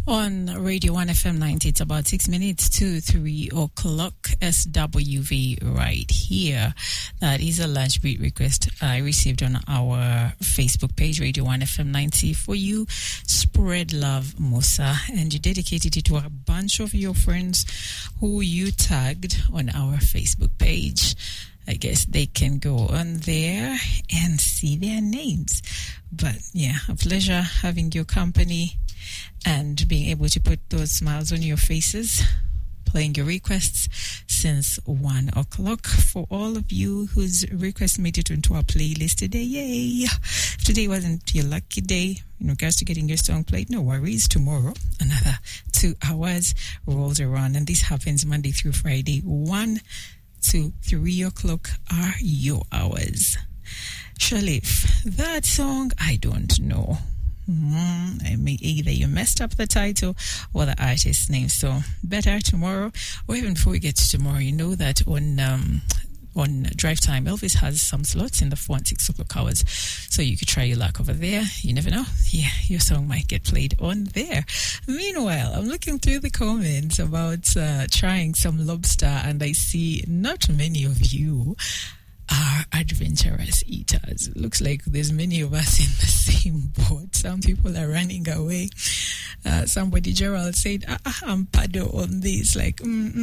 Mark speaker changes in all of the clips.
Speaker 1: On Radio 1 FM 90, it's about 6 minutes to 3 o'clock SWV right here. That is a lunch beat request I received on our Facebook page, Radio 1 FM 90, for you. Spread love, Musa. And you dedicated it to a bunch of your friends who you tagged on our Facebook page. I guess they can go on there and see their names. But yeah, a pleasure having your company and being able to put those smiles on your faces, playing your requests since 1 o'clock. For all of you whose requests made it into our playlist today, yay! If today wasn't your lucky day in regards to getting your song played, no worries. Tomorrow, another 2 hours rolls around, and this happens Monday through Friday. 1 to 3 o'clock are your hours. Shalif, that song, I don't know. I mean, either you messed up the title or the artist's name. So better tomorrow, or even before we get to tomorrow, you know that on Drive Time, Elvis has some slots in the 4 and 6 o'clock hours. So you could try your luck over there. You never know. Yeah, your song might get played on there. Meanwhile, I'm looking through the comments about trying some lobster, and I see not many of you are adventurous eaters. It looks like there's many of us in the same boat. Some people are running away. Somebody, Gerald, said, I'm paddle on this. Like,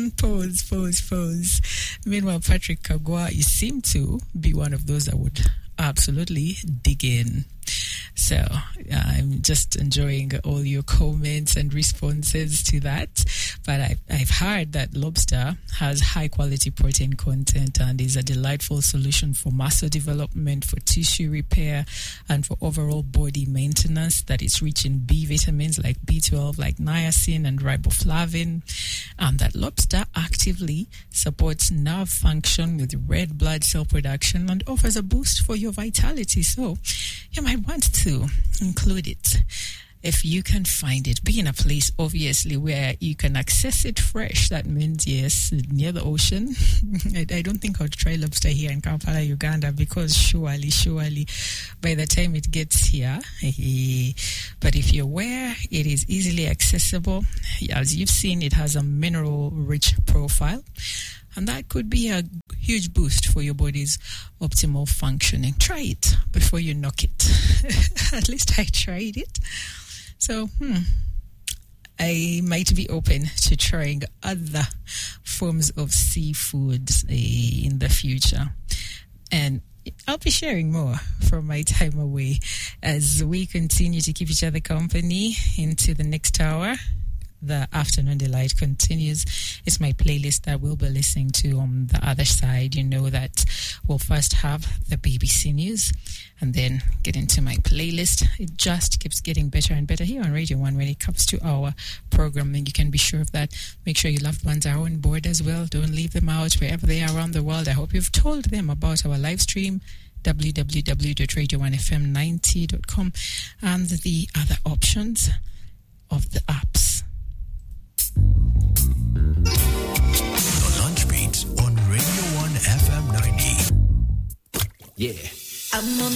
Speaker 1: pose. Meanwhile, Patrick Kagwa, you seem to be one of those that would absolutely dig in. So I'm just enjoying all your comments and responses to that. But I've heard that lobster has high quality protein content and is a delightful solution for muscle development, for tissue repair, and for overall body maintenance. That it's rich in B vitamins like B12, like niacin and riboflavin. And that lobster actively supports nerve function with red blood cell production and offers a boost for your vitality. So you might want to include it if you can find it. Be in a place, obviously, where you can access it fresh. That means, yes, near the ocean. I don't think I would try lobster here in Kampala, Uganda, because surely, by the time it gets here, but if you're where it is easily accessible, as you've seen, it has a mineral-rich profile. And that could be a huge boost for your body's optimal functioning. Try it before you knock it. At least I tried it. So, I might be open to trying other forms of seafood in the future. And I'll be sharing more from my time away as we continue to keep each other company into the next hour. The Afternoon Delight continues. It's my playlist that we'll be listening to on the other side. You know that we'll first have the BBC News and then get into my playlist. It just keeps getting better and better here on Radio 1 when it comes to our programming. You can be sure of that. Make sure your loved ones are on board as well. Don't leave them out wherever they are around the world. I hope you've told them about our live stream, www.radio1fm90.com, and the other options of the apps.
Speaker 2: The Lunch Beat on Radio 1 FM 90.
Speaker 3: Yeah. I'm on